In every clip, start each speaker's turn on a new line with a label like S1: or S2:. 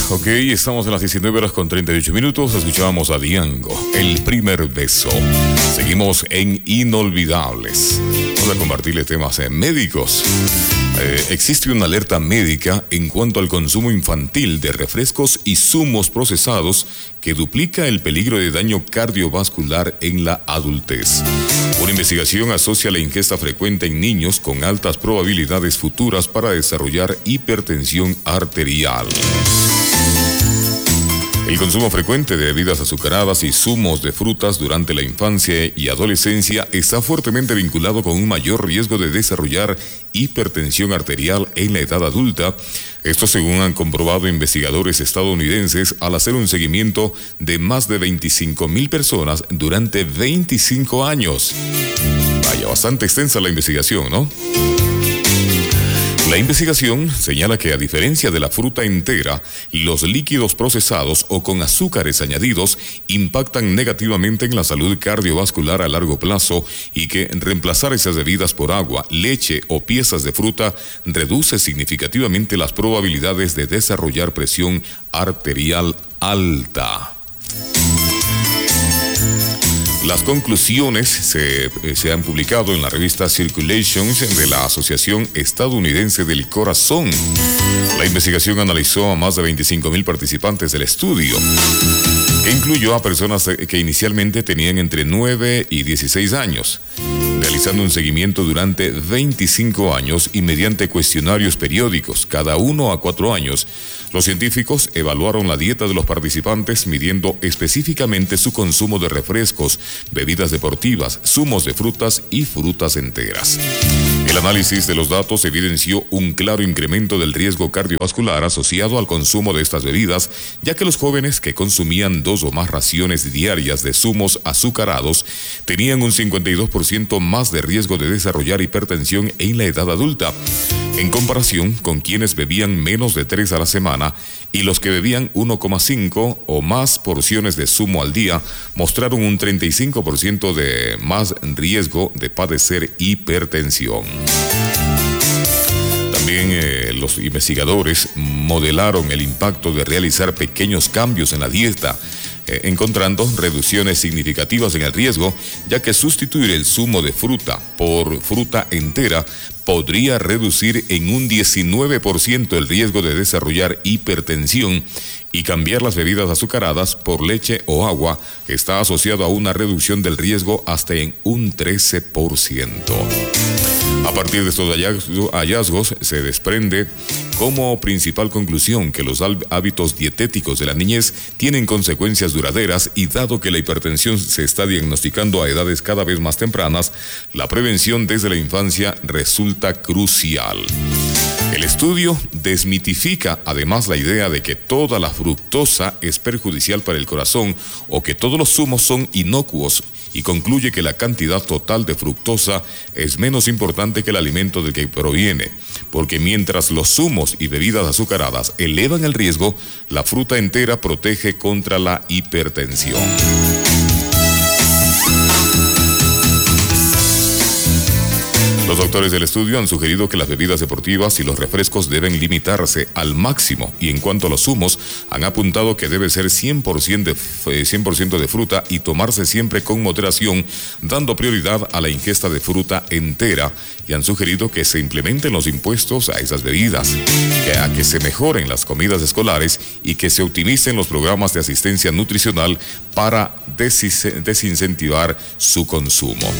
S1: Ok, estamos en las 19:38. Escuchábamos a Diango, El Primer Beso. Seguimos en Inolvidables. Vamos a compartirles temas médicos. Existe una alerta médica en cuanto al consumo infantil de refrescos y zumos procesados que duplica el peligro de daño cardiovascular en la adultez. Una investigación asocia la ingesta frecuente en niños con altas probabilidades futuras para desarrollar hipertensión arterial. El consumo frecuente de bebidas azucaradas y zumos de frutas durante la infancia y adolescencia está fuertemente vinculado con un mayor riesgo de desarrollar hipertensión arterial en la edad adulta. Esto según han comprobado investigadores estadounidenses al hacer un seguimiento de más de 25,000 personas durante 25 años. Vaya, bastante extensa la investigación, ¿no? La investigación señala que a diferencia de la fruta entera, los líquidos procesados o con azúcares añadidos impactan negativamente en la salud cardiovascular a largo plazo y que reemplazar esas bebidas por agua, leche o piezas de fruta reduce significativamente las probabilidades de desarrollar presión arterial alta. Las conclusiones se han publicado en la revista Circulation de la Asociación Estadounidense del Corazón. La investigación analizó a más de 25,000 participantes del estudio, que incluyó a personas que inicialmente tenían entre 9 y 16 años, realizando un seguimiento durante 25 años y mediante cuestionarios periódicos, cada 1 a 4 años. Los científicos evaluaron la dieta de los participantes midiendo específicamente su consumo de refrescos, bebidas deportivas, zumos de frutas y frutas enteras. El análisis de los datos evidenció un claro incremento del riesgo cardiovascular asociado al consumo de estas bebidas, ya que los jóvenes que consumían 2 o más raciones diarias de zumos azucarados tenían un 52% más de riesgo de desarrollar hipertensión en la edad adulta, en comparación con quienes bebían menos de 3 a la semana, y los que bebían 1,5 o más porciones de zumo al día mostraron un 35% de más riesgo de padecer hipertensión. También los investigadores modelaron el impacto de realizar pequeños cambios en la dieta, encontrando reducciones significativas en el riesgo, ya que sustituir el zumo de fruta por fruta entera podría reducir en un 19% el riesgo de desarrollar hipertensión, y cambiar las bebidas azucaradas por leche o agua está asociado a una reducción del riesgo hasta en un 13%. A partir de estos hallazgos se desprende como principal conclusión que los hábitos dietéticos de la niñez tienen consecuencias duraderas, y dado que la hipertensión se está diagnosticando a edades cada vez más tempranas, la prevención desde la infancia resulta crucial. El estudio desmitifica además la idea de que toda la fructosa es perjudicial para el corazón o que todos los zumos son inocuos, y concluye que la cantidad total de fructosa es menos importante que el alimento del que proviene, porque mientras los zumos y bebidas azucaradas elevan el riesgo, la fruta entera protege contra la hipertensión. Los doctores del estudio han sugerido que las bebidas deportivas y los refrescos deben limitarse al máximo, y en cuanto a los zumos, han apuntado que debe ser 100% de fruta y tomarse siempre con moderación, dando prioridad a la ingesta de fruta entera, y han sugerido que se implementen los impuestos a esas bebidas, que se mejoren las comidas escolares y que se optimicen los programas de asistencia nutricional para desincentivar su consumo.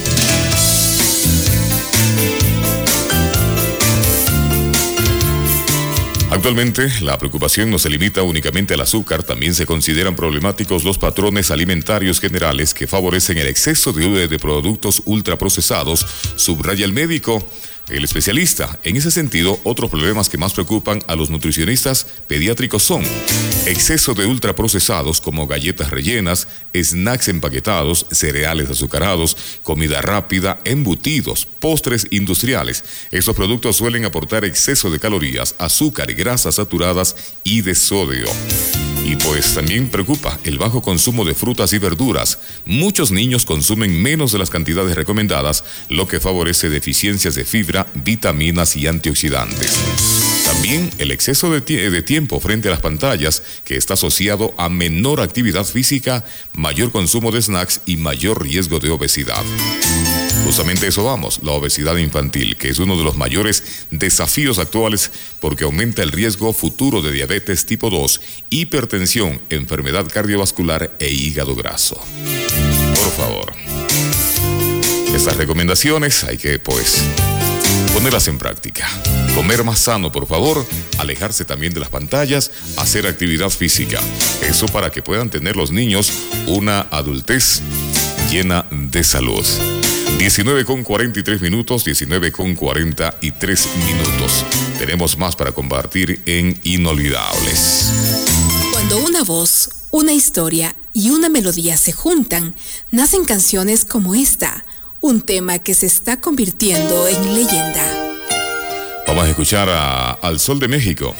S1: Actualmente, la preocupación no se limita únicamente al azúcar, también se consideran problemáticos los patrones alimentarios generales que favorecen el exceso de productos ultraprocesados, subraya el médico. El especialista. En ese sentido, otros problemas que más preocupan a los nutricionistas pediátricos son exceso de ultraprocesados como galletas rellenas, snacks empaquetados, cereales azucarados, comida rápida, embutidos, postres industriales. Estos productos suelen aportar exceso de calorías, azúcar, grasas saturadas y de sodio. Y pues también preocupa el bajo consumo de frutas y verduras. Muchos niños consumen menos de las cantidades recomendadas, lo que favorece deficiencias de fibra, vitaminas y antioxidantes. También el exceso de tiempo frente a las pantallas, que está asociado a menor actividad física, mayor consumo de snacks y mayor riesgo de obesidad. Justamente eso vamos, la obesidad infantil, que es uno de los mayores desafíos actuales porque aumenta el riesgo futuro de diabetes tipo 2, hipertensión, enfermedad cardiovascular e hígado graso. Por favor, estas recomendaciones hay que, ponerlas en práctica. Comer más sano, por favor, alejarse también de las pantallas, hacer actividad física. Eso para que puedan tener los niños una adultez llena de salud. 19:43 minutos, 19:43 minutos. Tenemos más para compartir en Inolvidables.
S2: Cuando una voz, una historia y una melodía se juntan, nacen canciones como esta, un tema que se está convirtiendo en leyenda.
S1: Vamos a escuchar Al Sol de México,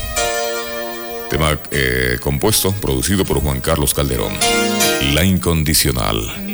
S1: tema compuesto, producido por Juan Carlos Calderón, La Incondicional.